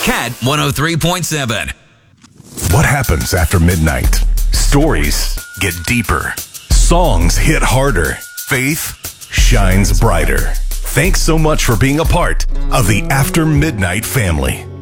Cat 103.7. What happens after midnight? Stories get deeper. Songs hit harder. Faith shines brighter. Thanks so much for being a part of the After Midnight family.